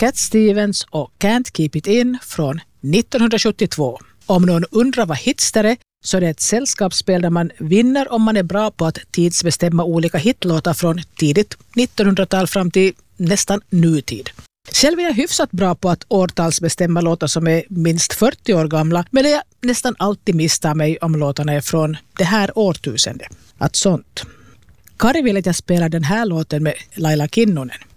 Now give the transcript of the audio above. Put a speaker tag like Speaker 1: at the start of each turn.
Speaker 1: Cat Stevens och Can't Keep It In från 1972. Om någon undrar vad Hitster är, så är det ett sällskapsspel där man vinner om man är bra på att tidsbestämma olika hitlåtar från tidigt 1900-tal fram till nästan nutid. Själv är jag hyfsat bra på att årtalsbestämma låtar som är minst 40 år gamla, men jag nästan alltid misstar mig om låtarna är från det här årtusendet. Att sånt. Kari vill att jag spelar den här låten med Laila Kinnunen.